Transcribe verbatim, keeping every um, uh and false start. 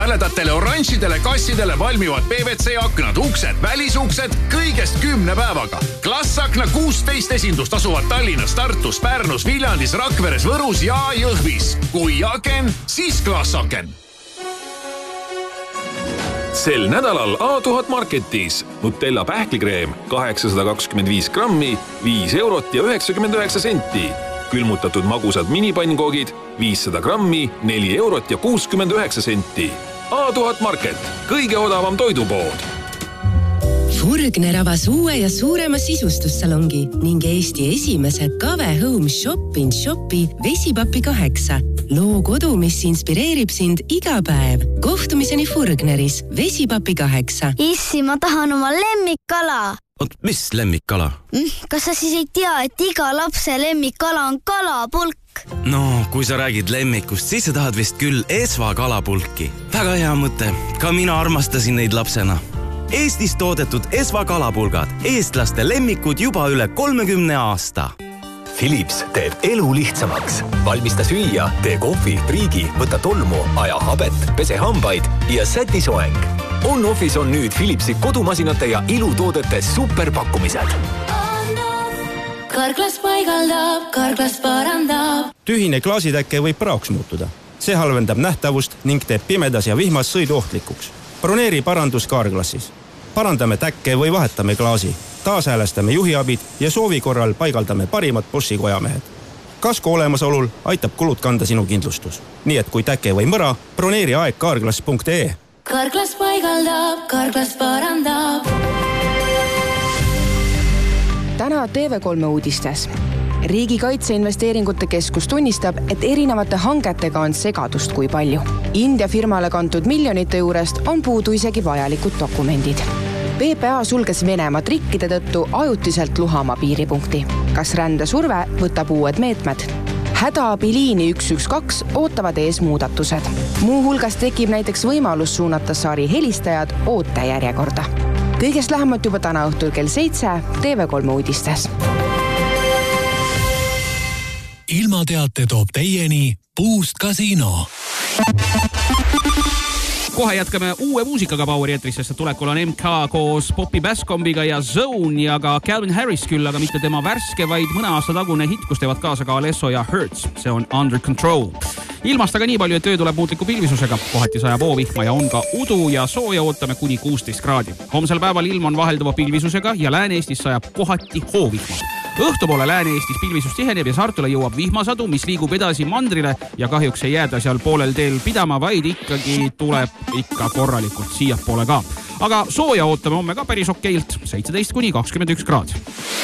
Häledatele oranžidele kassidele valmivad P V C aknad, uksed, välisuksed kõigest kümne päevaga. Klassakna kuusteist esindust asuvad Tallinnas, Tartus, Pärnus, Viljandis, Rakveres, Võrus ja Jõhvis. Kui aken, siis Klassaken. Sel nädalal A tuhat Marketis Nutella pähklikreem kaheksasada kakskümmend viis grammi, viis eurot ja üheksakümmend üheksa senti. Külmutatud magusad minipannkoogid viissada grammi, neli eurot ja kuuskümmend üheksa senti. A tuhat Market, kõige odavam toidupood. Furgner avas uue ja suurema sisustussalongi ning Eesti esimese Kave Home Shop in Shopi Vesipapi kaheksa. Loo kodu, mis inspireerib sind iga päev. Kohtumiseni Furgneris Vesipapi kaheksa. Issi, ma tahan oma lemmikkala. Oot, mis lemmikkala? Kas sa siis ei tea, et iga lapse lemmikkala on kalapulk? No, kui sa räägid lemmikust, siis sa tahad vist küll Esva kalapulki. Väga hea mõte. Ka mina armastasin neid lapsena. Eestis toodetud Esva kalapulgad. Eestlaste lemmikud juba üle kolmekümne aasta. Philips teeb elu lihtsamaks. Valmista süüa, tee kohvi, priigi, võta tolmu, aja habet, pese hambaid ja säti soeng. On-Office on nüüd Philipsi kodumasinate ja ilutoodete superpakkumised. Karglas paigaldab, karglas parandab. Tühine klaasitäkke võib praoks muutuda. See halvendab nähtavust ning teeb pimedas ja vihmas sõidu ohtlikuks. Broneeri parandus Karglassis. Parandame täkke või vahetame klaasi. Taashäälestame juhiabid ja soovi korral paigaldame parimad Boschi kojamehed. Kasko olemasolul aitab kulud kanda sinu kindlustus. Nii et kui täke või mõra, broneeri aeg karglas punkt ee. Karglas paigaldab, karglas parandab. Täna T V kolme uudistes. Riigikaitse investeeringute keskus tunnistab, et erinevate hangetega on segadust kui palju. India firmale kantud miljonite juurest on puudu isegi vajalikud dokumendid. P P A sulges Venemaa trikkide tõttu ajutiselt Luhamaa piiripunkti. Kas rändesurve võtab uued meetmed? Hädaabiliini üks üks kaks ootavad ees muudatused. Muu hulgas tekib näiteks võimalus suunata saari helistajad ootejärjekorda. Kõigest lähemalt juba täna õhtul kell seitse T V kolme uudistes. Ilmateate toob teieni Boost Casino. Kohe jätkame uue muusikaga Poweri eetris, sest tulekul on M K koos Poppy Basscombiga ja Zone ja ka Calvin Harris küll, aga mitte tema värske, vaid mõne aasta tagune hit, kus teevad kaasa ka Alesso ja Hertz. See on Under Control. Ilmast aga nii palju, et töö tuleb muutliku pilvisusega. Kohati sajab oovihma ja on ka udu ja sooja ootame kuni kuusteist kraadi. Homsel päeval ilm on vahelduva pilvisusega ja Lääne-Eestis sajab kohati hoovihma. Õhtupoole Lääne-Eestis pilvisus tiheneb ja saartule jõuab vihmasadu, mis liigub edasi mandrile ja kahjuks ei jääda seal poolel teel pidama, vaid ikkagi tuleb ikka korralikult siiapoole ka. Aga sooja ootame homme ka päris okeilt, seitseteist kuni kakskümmend üks kraad.